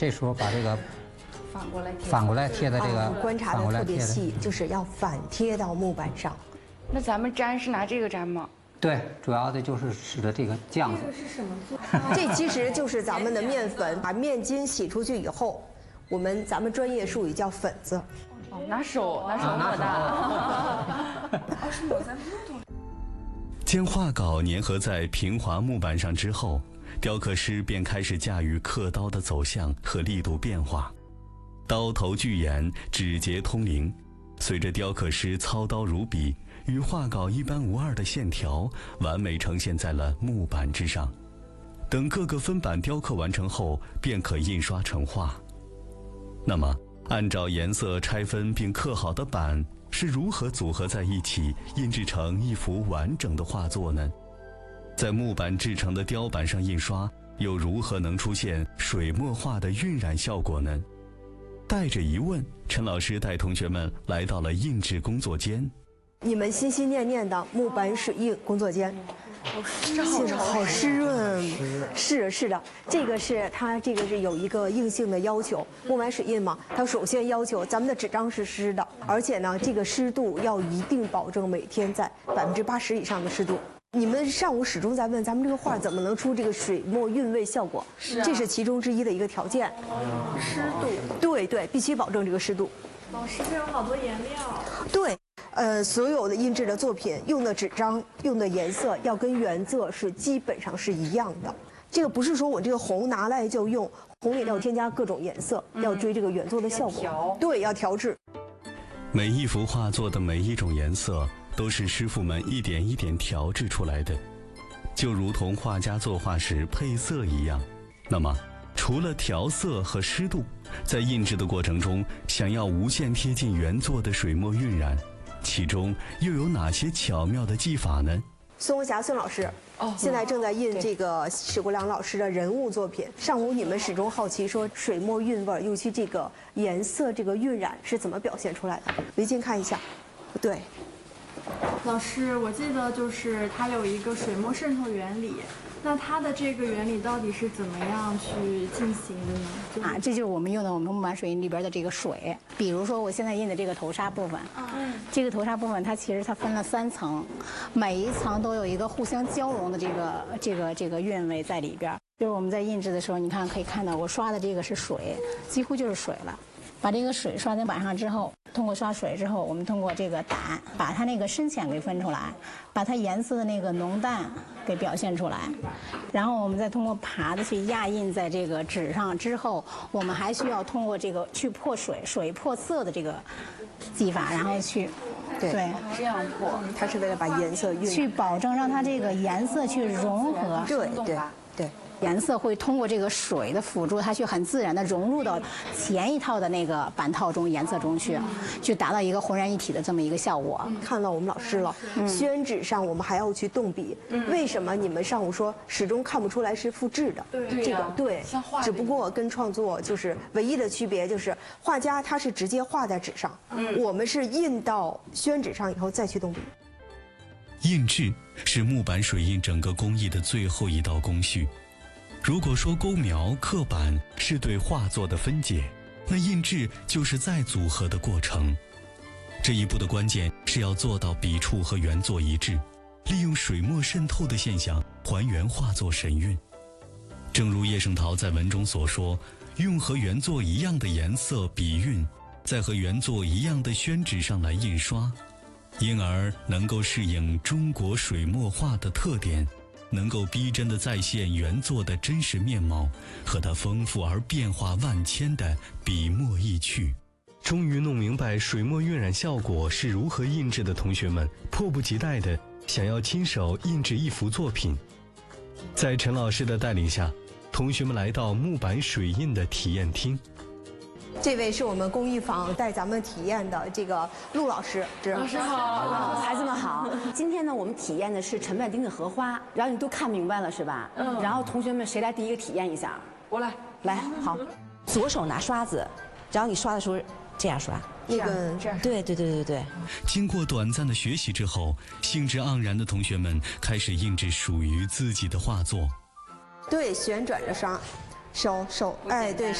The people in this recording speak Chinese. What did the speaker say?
这时候把这个反过来贴在这个， 观察的特别细，就是要反贴到木板上。 那咱们粘是拿这个粘吗？ 对，主要的就是使得这个酱子。 这个是什么做？这其实就是咱们的面粉，把面筋洗出去以后，咱们专业术语叫粉子。 哦，拿手抹的。 是抹在木头。 将画稿粘合在平滑木板上之后，雕刻师便开始驾驭刻刀的走向和力度变化，刀头巨眼，指节通灵。随着雕刻师操刀如笔，与画稿一般无二的线条完美呈现在了木板之上。等各个分板雕刻完成后，便可印刷成画。那么，按照颜色拆分并刻好的板是如何组合在一起，印制成一幅完整的画作呢？在木板制成的雕板上印刷，又如何能出现水墨画的晕染效果呢？带着疑问，陈老师带同学们来到了印制工作间。 你们心心念念的木板水印工作间，好湿润，是的，这个是有一个硬性的要求，木板水印嘛，它首先要求咱们的纸张是湿的，而且呢，这个湿度要一定保证每天在80%以上的湿度。你们上午始终在问咱们这个画怎么能出这个水墨韵味效果，这是其中之一的一个条件。 湿度， 对，必须保证这个湿度。 老师，这有好多颜料。 对。所有的印制的作品用的纸张、用的颜色要跟原作是基本上是一样的。这个不是说我这个红拿来就用，红里要添加各种颜色，要追这个原作的效果。对，要调制。 每一幅画作的每一种颜色，都是师傅们一点一点调制出来的，就如同画家作画时配色一样。那么，除了调色和湿度，在印制的过程中，想要无限贴近原作的水墨晕染，其中又有哪些巧妙的技法呢？ 孙红霞孙老师，现在正在印这个史国良老师的人物作品。上午你们始终好奇说水墨韵味，尤其这个颜色这个晕染是怎么表现出来的？离近看一下，对。 老师，我记得就是它有一个水墨渗透原理，那它的这个原理到底是怎么样去进行的呢？ 这就是我们用的我们木板水印里边的这个水。比如说我现在印的这个头纱部分，这个头纱部分它其实分了3层，每一层都有一个互相交融的这个韵味在里边。就是我们在印制的时候，你看可以看到我刷的这个是水，几乎就是水了。把这个水刷在板上之后，通过刷水之后，我们通过这个胆把它那个深浅给分出来，把它颜色的那个浓淡给表现出来，然后我们再通过耙子去压印在这个纸上之后，我们还需要通过这个去破水破色的这个技法，然后去对这样破， 它是为了把颜色去保证让它这个颜色去融合， 对。 颜色会通过这个水的辅助，它去很自然的融入到前一套的那个板套中颜色中去达到一个浑然一体的这么一个效果。 看到我们老师了，宣纸上我们还要去动笔，为什么你们上午说始终看不出来是复制的？对，只不过跟创作就是唯一的区别就是画家他是直接画在纸上，我们是印到宣纸上以后再去动笔。 印制是木板水印整个工艺的最后一道工序。如果说勾描、刻板是对画作的分解，那印制就是再组合的过程。这一步的关键是要做到笔触和原作一致，利用水墨渗透的现象还原画作神韵。正如叶圣陶在文中所说，用和原作一样的颜色、笔韵，在和原作一样的宣纸上来印刷，因而能够适应中国水墨画的特点，能够逼真地再现原作的真实面貌和它丰富而变化万千的笔墨意趣。终于弄明白水墨晕染效果是如何印制的同学们，迫不及待地想要亲手印制一幅作品。在陈老师的带领下，同学们来到木板水印的体验厅。 这位是我们工艺坊带咱们体验的这个陆老师。 老师好， 孩子们好。今天呢，我们体验的是陈半丁的荷花，然后你都看明白了是吧？然后同学们谁来第一个体验一下？ 我来。 来，好。左手拿刷子，然后你刷的时候这样刷。 这样。 对。 经过短暂的学习之后，兴致盎然的同学们开始印制属于自己的画作。 对，旋转着刷，手，哎，对。